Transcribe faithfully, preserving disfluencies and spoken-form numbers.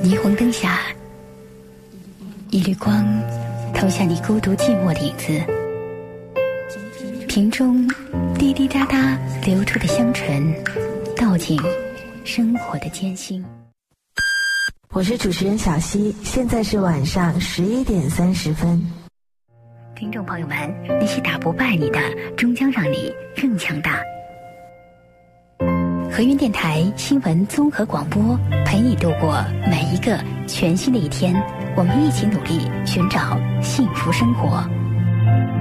霓虹灯下，一缕光投下你孤独寂寞的影子，瓶中滴滴答答流出的香醇，道尽生活的艰辛。 我是主持人小溪，现在是晚上十一点三十分。 听众朋友们，那些打不败你的，终将让你更强大。和云电台新闻综合广播，陪你度过每一个全新的一天。我们一起努力，寻找幸福生活。